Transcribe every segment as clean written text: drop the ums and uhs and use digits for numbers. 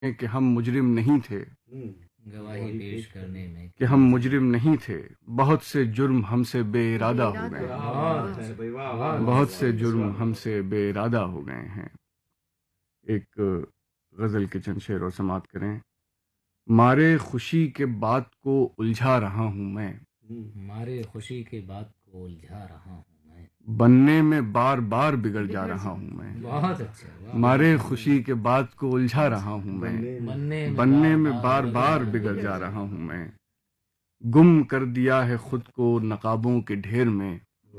کہ ہم مجرم نہیں تھے، گواہی پیش کرنے میں کہ ہم مجرم نہیں تھے، بہت سے جرم ہم سے بے ارادہ ہو گئے ہیں، بہت سے جرم ہم سے بے ارادہ ہو گئے ہیں۔ ایک غزل کے چند شعر اور سماعت کریں۔ مارے خوشی کے بات کو الجھا رہا ہوں میں، ہمارے خوشی کے بات کو الجھا رہا ہوں میں، بننے میں بار بار بگڑ جا رہا ہوں میں، بہت اچھا، مارے خوشی کے بات کو الجھا رہا ہوں میں، بننے میں بار بار بگڑ جا رہا ہوں میں، گم کر دیا ہے خود کو نقابوں کے ڈھیر میں،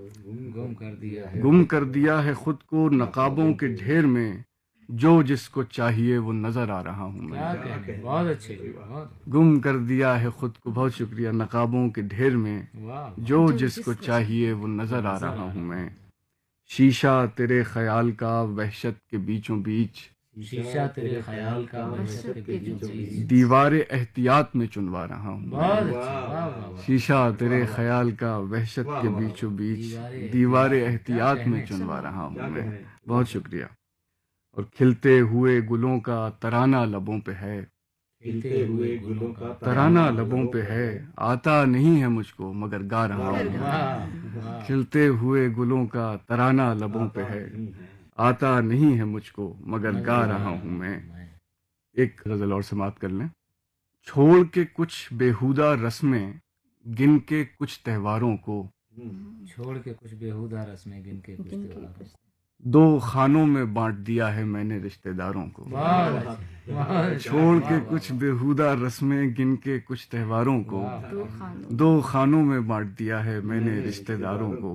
گم کر دیا ہے، گم کر دیا ہے خود کو نقابوں کے ڈھیر میں، جو جس کو چاہیے وہ نظر آ رہا ہوں میں، کیا کہنے، بہت اچھے، بہت گم کر دیا ہے خود کو، بہت شکریہ، نقابوں کے ڈھیر میں، واہ، جو جس کو چاہیے وہ نظر آ رہا ہوں میں، شیشہ تیرے خیال کا وحشت کے بیچوں بیچ، شیشہ تیرے خیال کا وحشت کے بیچوں بیچ، دیوار احتیاط میں چنوا رہا ہوں میں، بہت اچھا، واہ واہ واہ، شیشہ تیرے خیال کا وحشت کے بیچوں بیچ، دیوار احتیاط میں چنوا رہا ہوں میں، بہت شکریہ۔ اور کھلتے ہوئے گلوں کا ترانہ لبوں پہ ہے، کھلتے ہوئے گلوں کا ترانہ لبوں پہ ہے، آتا نہیں ہے مجھ کو مگر گا رہا ہوں میں، واہ واہ، کھلتے ہوئے گلوں کا ترانہ لبوں پہ ہے، آتا نہیں ہے مجھ کو مگر گا رہا ہوں میں۔ ایک غزل اور سماعت کر لیں۔ چھوڑ کے کچھ بیہودہ رسمیں گن کے کچھ تہواروں کو، چھوڑ کے کچھ بیہودہ رسمیں گن کے کچھ تہواروں، دو خانوں میں بانٹ دیا ہے میں نے رشتہ داروں کو، بہت اچھا، بہت اچھا، چھوڑ کے کچھ بیہودہ رسمیں گن کے کچھ تہواروں کو، دو خانوں میں بانٹ دیا ہے میں نے رشتہ داروں کو،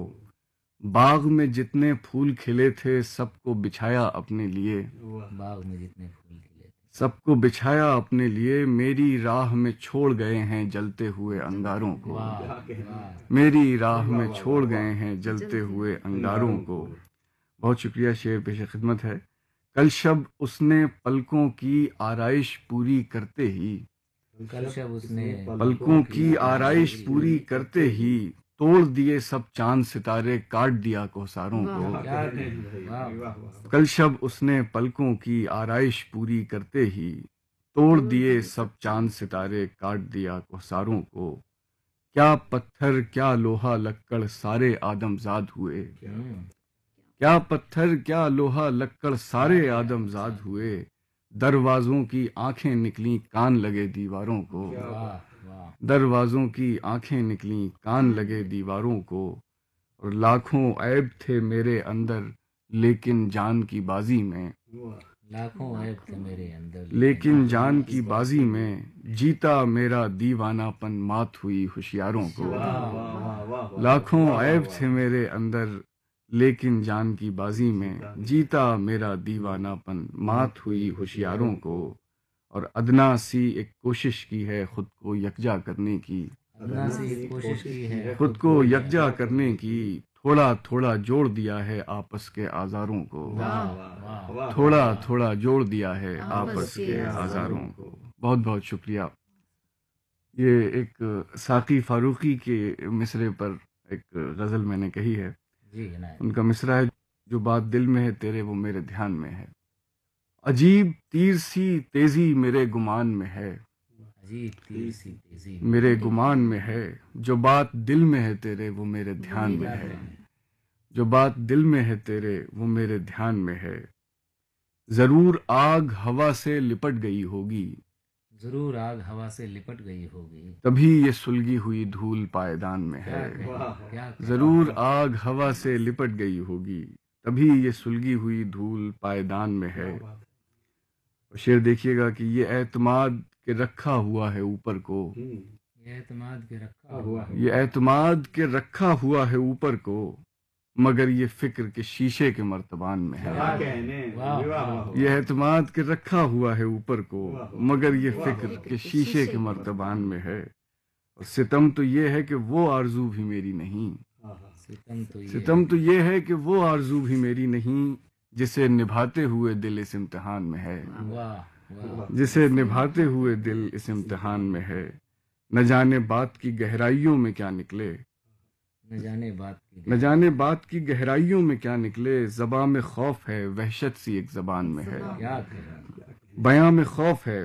باغ میں جتنے پھول کھلے تھے سب کو بچھایا اپنے لیے، باغ میں جتنے پھول کھلے تھے، سب کو بچھایا اپنے لیے، میری راہ میں چھوڑ گئے ہیں جلتے ہوئے انگاروں کو، واہ واہ، میری راہ میں چھوڑ گئے ہیں جلتے ہوئے انگاروں کو۔ بہت شکریہ، شعر پیش خدمت ہے۔ کل شب اس نے پلکوں کی آرائش پوری کرتے ہی، کل شب اس نے پلکوں کی آرائش پوری کرتے ہی، توڑ دیے سب چاند ستارے کاٹ دیا کوثاروں کو، کیا کہنے، واہ واہ، کل شب اس نے پلکوں کی آرائش پوری کرتے ہی، توڑ دیے سب چاند ستارے کاٹ دیا کوثاروں کو، کیا پتھر کیا لوہا لکڑ سارے آدم زاد ہوئے، کیا پتھر کیا لوہا لکڑ سارے آدم زاد ہوئے، دروازوں کی آنکھیں نکلیں کان لگے دیواروں کو، واہ واہ، دروازوں کی آنکھیں نکلیں کان لگے دیواروں کو، اور لاکھوں عیب تھے میرے اندر لیکن جان کی بازی میں، لاکھوں عیب تھے میرے اندر، لیکن جان کی بازی میں، جیتا میرا دیوانہ پن مات ہوئی ہوشیاروں کو، لاکھوں عیب تھے میرے اندر لیکن جان کی بازی میں، جیتا میرا دیوانہ پن مات ہوئی ہوشیاروں کو، اور ادنا سی ایک کوشش کی ہے خود کو یکجا کرنے کی، ادنا سی کوشش کی ہے خود کو یکجا کرنے کی، تھوڑا تھوڑا جوڑ دیا ہے آپس کے آزاروں کو، واہ واہ، تھوڑا تھوڑا جوڑ دیا ہے آپس کے آزاروں کو۔ بہت بہت شکریہ۔ یہ ایک ساقی فاروقی کے مصرے پر ایک غزل میں نے کہی ہے، جی عنایت، ان کا مصرع ہے، جو بات دل میں ہے تیرے وہ میرے دھیان میں ہے، عجیب تیر سی تیزی میرے گمان میں ہے، عجیب تیر سی تیزی، میرے گمان میں ہے، جو بات دل میں ہے تیرے وہ میرے دھیان میں ہے، جو بات دل میں ہے تیرے وہ میرے دھیان میں ہے، ضرور آگ ہوا سے لپٹ گئی ہوگی، ضرور آگ ہوا سے لپٹ گئی ہوگی، تبھی یہ سلگی ہوئی دھول پائیدان میں ہے، کیا ضرور آگ ہوا سے لپٹ گئی ہوگی، تبھی یہ سلگی ہوئی دھول پائیدان میں ہے۔ اور شعر دیکھیے گا کہ یہ اعتماد کے رکھا ہوا ہے اوپر کو، یہ اعتماد کے رکھا ہوا ہے، یہ اعتماد کے رکھا ہوا ہے اوپر کو، مگر یہ فکر کے شیشے کے مرتبان میں ہے، یہ اعتماد کے رکھا ہوا ہے اوپر کو، مگر یہ فکر کے شیشے کے مرتبان میں ہے، اور ستم تو یہ ہے کہ وہ آرزو بھی میری نہیں، ستم تو یہ ہے کہ وہ آرزو بھی میری نہیں، جسے نبھاتے ہوئے دل اس امتحان میں ہے، واہ واہ، جسے نبھاتے ہوئے دل اس امتحان میں ہے، نہ جانے بات کی گہرائیوں میں کیا نکلے، نہ جانے بات کی، نہ جانے بات کی گہرائیوں میں کیا نکلے، زباں میں خوف ہے وحشت سی ایک زبان میں ہے، کیا کہنا، بیاں میں خوف ہے